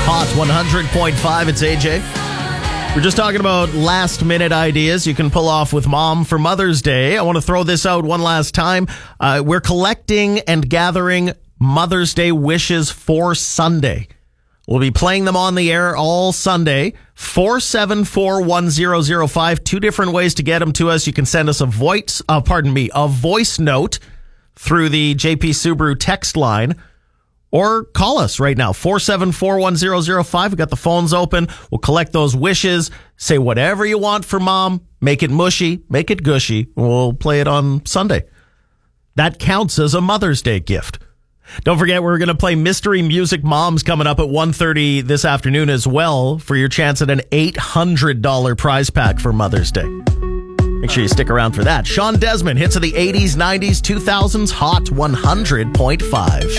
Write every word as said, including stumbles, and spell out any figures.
Hot one hundred point five, it's A J. We're just talking about last-minute ideas you can pull off with mom for Mother's Day. I want to throw this out one last time. Uh, we're collecting and gathering Mother's Day wishes for Sunday. We'll be playing them on the air all Sunday. four seven four one zero zero five. Two different ways to get them to us. You can send us a voice, uh, pardon me, a voice note through the J P Subaru text line. Or call us right now, four seven four one zero zero five. We've got the phones open. We'll collect those wishes. Say whatever you want for mom. Make it mushy. Make it gushy. We'll play it on Sunday. That counts as a Mother's Day gift. Don't forget, we're going to play Mystery Music Moms coming up at one thirty this afternoon as well for your chance at an eight hundred dollars prize pack for Mother's Day. Make sure you stick around for that. Sean Desmond, hits of the eighties, nineties, two thousands, Hot one hundred point five.